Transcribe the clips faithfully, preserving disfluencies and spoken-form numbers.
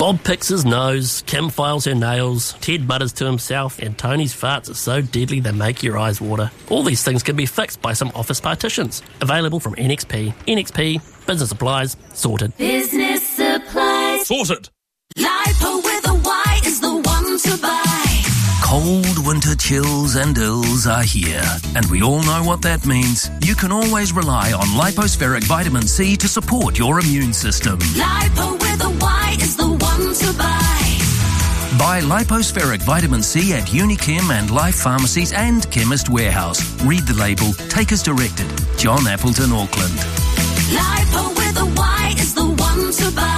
Bob picks his nose, Kim files her nails, Ted mutters to himself, and Tony's farts are so deadly they make your eyes water. All these things can be fixed by some office partitions. Available from N X P. N X P, business supplies, sorted. Business supplies. Sorted. Lipo with a Y is the one to buy. Cold winter chills and ills are here, and we all know what that means. You can always rely on Lipospheric Vitamin C to support your immune system. Lipo with a Y is the one to buy. Buy Lipospheric Vitamin C at Unichem and Life Pharmacies and Chemist Warehouse. Read the label. Take as directed. John Appleton, Auckland. Lipo with a Y is the one to buy.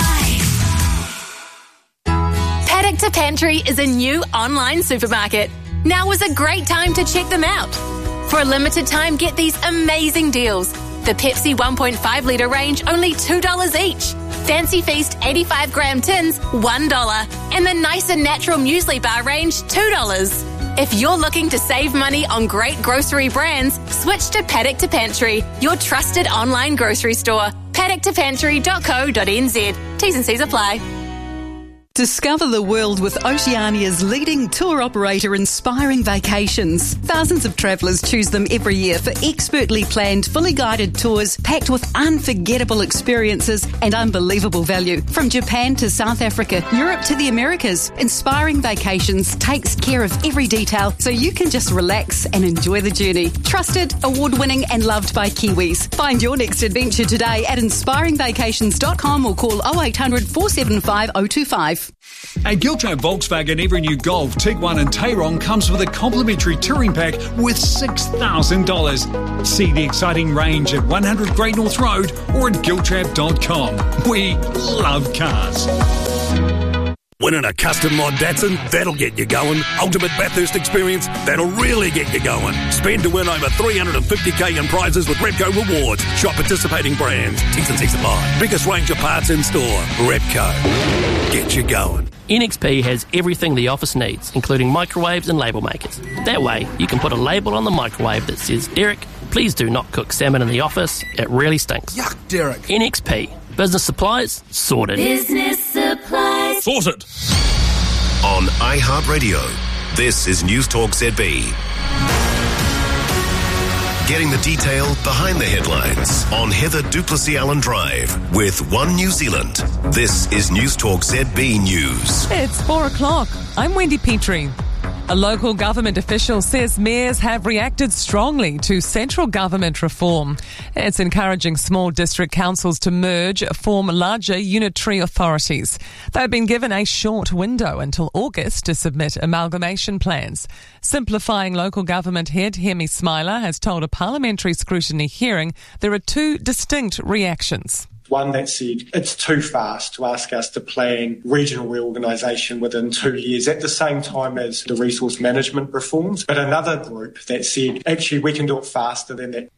Paddock to Pantry is a new online supermarket. Now is a great time to check them out. For a limited time, get these amazing deals. The Pepsi one point five litre range, only two dollars each. Fancy Feast eighty-five gram tins, one dollar. And the Nice and Natural Muesli Bar range, two dollars. If you're looking to save money on great grocery brands, switch to Paddock to Pantry, your trusted online grocery store. paddock to pantry dot co dot n z. T's and C's apply. Discover the world with Oceania's leading tour operator, Inspiring Vacations. Thousands of travellers choose them every year for expertly planned, fully guided tours packed with unforgettable experiences and unbelievable value. From Japan to South Africa, Europe to the Americas, Inspiring Vacations takes care of every detail so you can just relax and enjoy the journey. Trusted, award-winning and loved by Kiwis. Find your next adventure today at inspiring vacations dot com or call oh eight hundred, four seven five, oh two five. At Giltrap Volkswagen, every new Golf, Tiguan and Tayron comes with a complimentary touring pack worth six thousand dollars. See the exciting range at one hundred Great North Road or at giltrap dot com. We love cars. Winning a custom mod Datsun, that'll get you going. Ultimate Bathurst experience, that'll really get you going. Spend to win over three hundred fifty thousand in prizes with Repco Rewards. Shop participating brands. T's and C's apply. Biggest range of parts in store. Repco. Get you going. N X P has everything the office needs, including microwaves and label makers. That way, you can put a label on the microwave that says, Derek, please do not cook salmon in the office. It really stinks. Yuck, Derek. N X P. Business supplies, sorted. Business supplies. Sorted. On iHeartRadio, this is News Talk Z B. Getting the detail behind the headlines on Heather Duplessis Allen Drive with One New Zealand. This is News Talk Z B News. It's four o'clock. I'm Wendy Petrie. A local government official says mayors have reacted strongly to central government reform. It's encouraging small district councils to merge, form larger unitary authorities. They've been given a short window until August to submit amalgamation plans. Simplifying local government head Hemi Smiler has told a parliamentary scrutiny hearing there are two distinct reactions. One that said it's too fast to ask us to plan regional reorganisation within two years at the same time as the resource management reforms. But another group that said, actually, we can do it faster than that.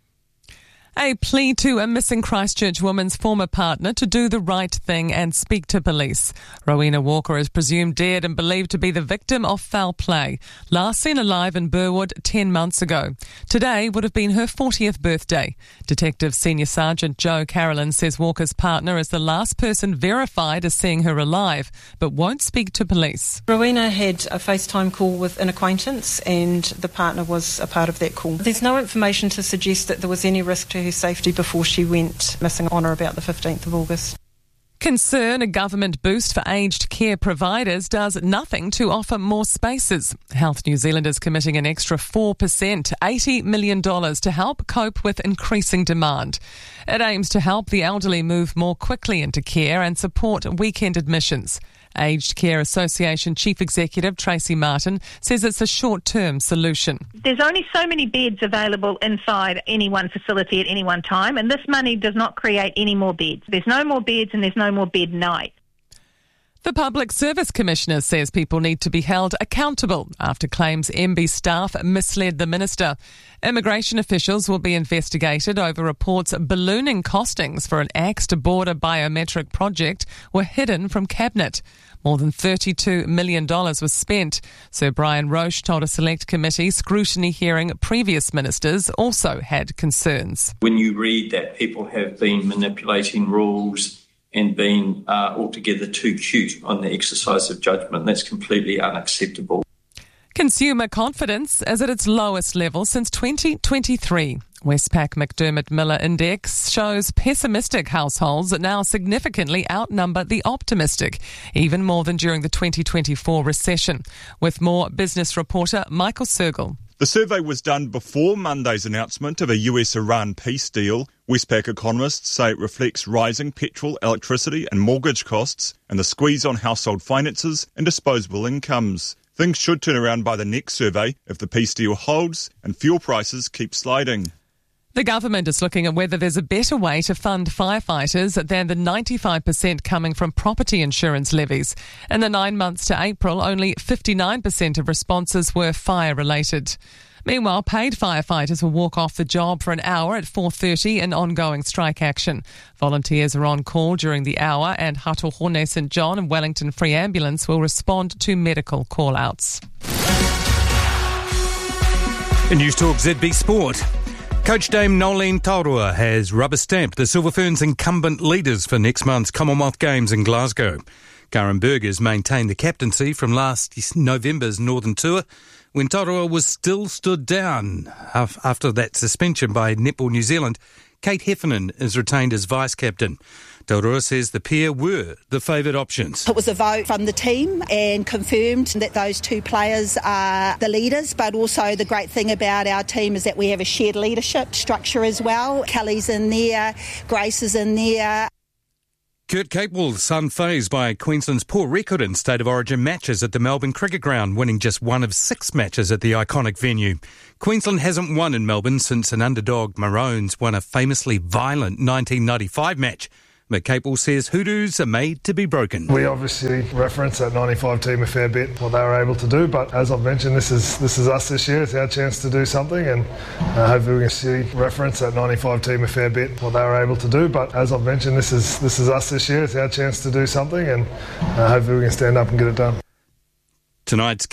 A plea to a missing Christchurch woman's former partner to do the right thing and speak to police. Rowena Walker is presumed dead and believed to be the victim of foul play. Last seen alive in Burwood ten months ago. Today would have been her fortieth birthday. Detective Senior Sergeant Joe Carolyn says Walker's partner is the last person verified as seeing her alive, but won't speak to police. Rowena had a FaceTime call with an acquaintance and the partner was a part of that call. There's no information to suggest that there was any risk to her safety before she went missing on or about the fifteenth of August. Concern a government boost for aged care providers does nothing to offer more spaces. Health New Zealand is committing an extra four percent, eighty million dollars to help cope with increasing demand. It aims to help the elderly move more quickly into care and support weekend admissions. Aged Care Association Chief Executive Tracy Martin says it's a short-term solution. There's only so many beds available inside any one facility at any one time, and this money does not create any more beds. There's no more beds and there's no more bed nights. The Public Service Commissioner says people need to be held accountable after claims M B staff misled the minister. Immigration officials will be investigated over reports ballooning costings for an axed border biometric project were hidden from Cabinet. More than thirty-two million dollars was spent. Sir Brian Roche told a select committee scrutiny hearing previous ministers also had concerns. When you read that people have been manipulating rules and being uh, altogether too cute on the exercise of judgment. That's completely unacceptable. Consumer confidence is at its lowest level since twenty twenty-three. Westpac McDermott Miller Index shows pessimistic households that now significantly outnumber the optimistic, even more than during the twenty twenty-four recession. With more, business reporter Michael Sergel. The survey was done before Monday's announcement of a U S-Iran peace deal. Westpac economists say it reflects rising petrol, electricity and mortgage costs and the squeeze on household finances and disposable incomes. Things should turn around by the next survey if the peace deal holds and fuel prices keep sliding. The government is looking at whether there's a better way to fund firefighters than the ninety-five percent coming from property insurance levies. In the nine months to April, only fifty-nine percent of responses were fire-related. Meanwhile, paid firefighters will walk off the job for an hour at four thirty in ongoing strike action. Volunteers are on call during the hour, and Hatohone St John and Wellington Free Ambulance will respond to medical call-outs. In News Talk Z B Sport. Coach Dame Nolene Taurua has rubber-stamped the Silver Ferns' incumbent leaders for next month's Commonwealth Games in Glasgow. Karen Burgers maintained the captaincy from last November's Northern Tour when Taurua was still stood down. After that suspension by Netball New Zealand, Kate Heffernan is retained as vice-captain. Taurua says the pair were the favoured options. It was a vote from the team and confirmed that those two players are the leaders, but also the great thing about our team is that we have a shared leadership structure as well. Kelly's in there, Grace is in there. Kurt Capewell's unfazed by Queensland's poor record in State of Origin matches at the Melbourne Cricket Ground, winning just one of six matches at the iconic venue. Queensland hasn't won in Melbourne since an underdog Maroons won a famously violent nineteen ninety-five match. But Capewell says hoodoos are made to be broken. We obviously reference that ninety-five team a fair bit, what they were able to do, but as I've mentioned, this is this is us this year. It's our chance to do something, and uh, hopefully we can see reference that ninety-five team a fair bit, what they were able to do, but as I've mentioned, this is this is us this year. It's our chance to do something, and uh, hopefully we can stand up and get it done. Tonight's